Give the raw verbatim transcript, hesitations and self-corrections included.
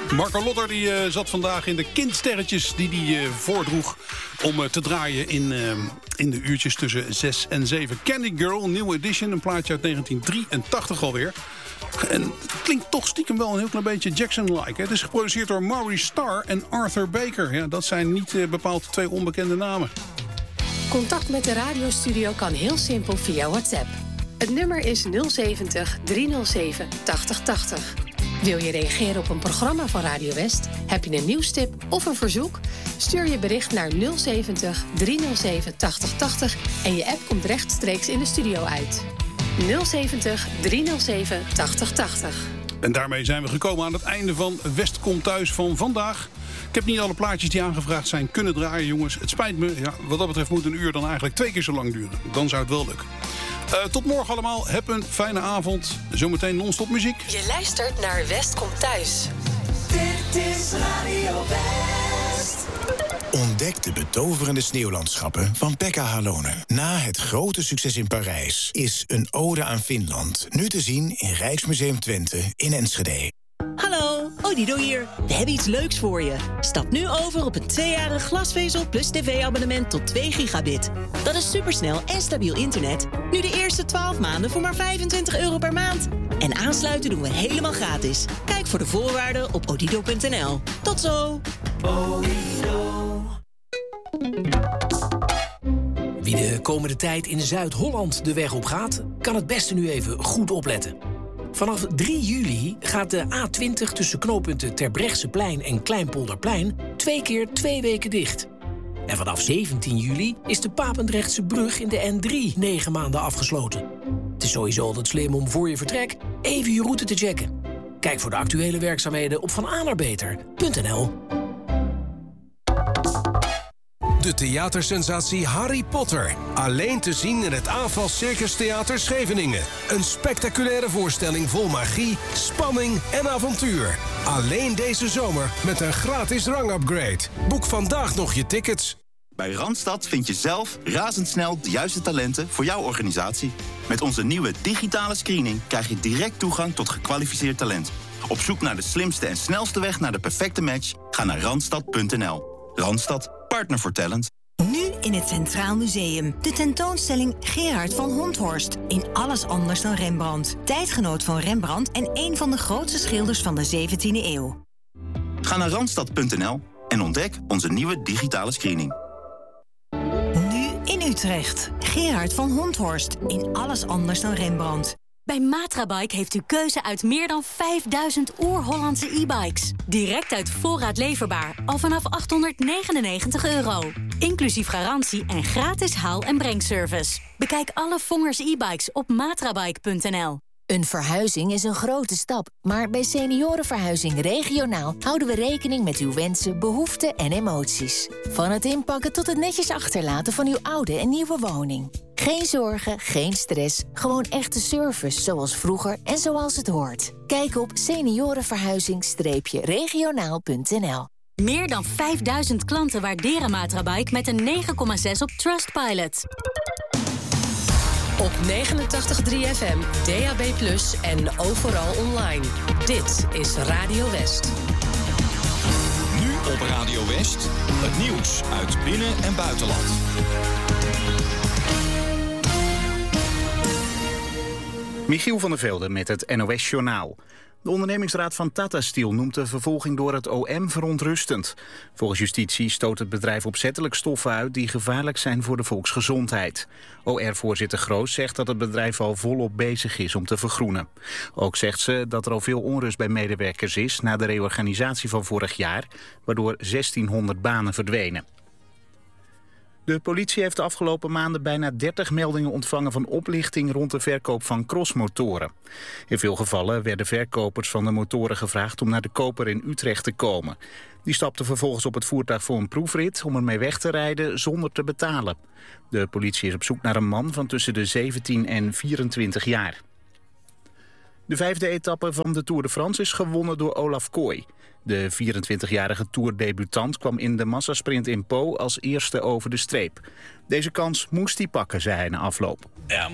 Marco Lotter die, uh, zat vandaag in de kindsterretjes die hij uh, voordroeg om uh, te draaien in, uh, in de uurtjes tussen zes en zeven. Candy Girl, New Edition, een plaatje uit negentien drieëntachtig alweer. En het klinkt toch stiekem wel een heel klein beetje Jackson-like. Het is geproduceerd door Maurice Starr en Arthur Baker. Ja, dat zijn niet uh, bepaald twee onbekende namen. Contact met de radiostudio kan heel simpel via WhatsApp. Het nummer is nul zeventig driehonderdzeven tachtig tachtig. Wil je reageren op een programma van Radio West? Heb je een nieuwstip of een verzoek? Stuur je bericht naar nul zeventig driehonderdzeven tachtig tachtig en je app komt rechtstreeks in de studio uit. nul zeventig driehonderdzeven tachtig tachtig. En daarmee zijn we gekomen aan het einde van West komt thuis van vandaag. Ik heb niet alle plaatjes die aangevraagd zijn kunnen draaien, jongens. Het spijt me. Ja, wat dat betreft moet een uur dan eigenlijk twee keer zo lang duren. Dan zou het wel lukken. Uh, tot morgen allemaal. Heb een fijne avond. Zometeen non-stop muziek. Je luistert naar West komt thuis. Dit is Radio West. Ontdek de betoverende sneeuwlandschappen van Pekka Halonen. Na het grote succes in Parijs is Een Ode aan Finland nu te zien in Rijksmuseum Twente in Enschede. Hallo, Odido hier. We hebben iets leuks voor je. Stap nu over op een tweejarig glasvezel plus tv-abonnement tot twee gigabit. Dat is supersnel en stabiel internet. Nu de eerste twaalf maanden voor maar vijfentwintig euro per maand. En aansluiten doen we helemaal gratis. Kijk voor de voorwaarden op odido punt n l. Tot zo! Odido. Wie de komende tijd in Zuid-Holland de weg op gaat, kan het beste nu even goed opletten. Vanaf drie juli gaat de A twintig tussen knooppunten Terbrechtseplein en Kleinpolderplein twee keer twee weken dicht. En vanaf zeventien juli is de Papendrechtse brug in de N drie negen maanden afgesloten. Het is sowieso altijd slim om voor je vertrek even je route te checken. Kijk voor de actuele werkzaamheden op vananerbeter punt n l. De theatersensatie Harry Potter. Alleen te zien in het A F A S Circus Theater Scheveningen. Een spectaculaire voorstelling vol magie, spanning en avontuur. Alleen deze zomer met een gratis rangupgrade. Boek vandaag nog je tickets. Bij Randstad vind je zelf razendsnel de juiste talenten voor jouw organisatie. Met onze nieuwe digitale screening krijg je direct toegang tot gekwalificeerd talent. Op zoek naar de slimste en snelste weg naar de perfecte match? Ga naar randstad punt n l. Randstad, partner voor talent. Nu in het Centraal Museum. De tentoonstelling Gerard van Honthorst. In alles anders dan Rembrandt. Tijdgenoot van Rembrandt en een van de grootste schilders van de zeventiende eeuw. Ga naar randstad punt n l en ontdek onze nieuwe digitale screening. Nu in Utrecht. Gerard van Honthorst. In alles anders dan Rembrandt. Bij Matrabike heeft u keuze uit meer dan vijfduizend oer-Hollandse e-bikes. Direct uit voorraad leverbaar, al vanaf achthonderdnegenennegentig euro. Inclusief garantie en gratis haal- en brengservice. Bekijk alle Vongers e-bikes op matrabike punt n l. Een verhuizing is een grote stap, maar bij Seniorenverhuizing Regionaal houden we rekening met uw wensen, behoeften en emoties. Van het inpakken tot het netjes achterlaten van uw oude en nieuwe woning. Geen zorgen, geen stress, gewoon echte service zoals vroeger en zoals het hoort. Kijk op seniorenverhuizing regionaal punt n l. Meer dan vijfduizend klanten waarderen Matrabike met een negen komma zes op Trustpilot. Op negenentachtig komma drie F M, D A B plus, en overal online. Dit is Radio West. Nu op Radio West, het nieuws uit binnen- en buitenland. Michiel van der Velde met het N O S-journaal. De ondernemingsraad van Tata Steel noemt de vervolging door het O M verontrustend. Volgens justitie stoot het bedrijf opzettelijk stoffen uit die gevaarlijk zijn voor de volksgezondheid. O R-voorzitter Groos zegt dat het bedrijf al volop bezig is om te vergroenen. Ook zegt ze dat er al veel onrust bij medewerkers is na de reorganisatie van vorig jaar, waardoor zestienhonderd banen verdwenen. De politie heeft de afgelopen maanden bijna dertig meldingen ontvangen van oplichting rond de verkoop van crossmotoren. In veel gevallen werden verkopers van de motoren gevraagd om naar de koper in Utrecht te komen. Die stapten vervolgens op het voertuig voor een proefrit om ermee weg te rijden zonder te betalen. De politie is op zoek naar een man van tussen de zeventien en vierentwintig jaar. De vijfde etappe van de Tour de France is gewonnen door Olaf Kooi. De vierentwintigjarige toerdebutant kwam in de massasprint in Po als eerste over de streep. Deze kans moest hij pakken, zei hij na afloop. Ja,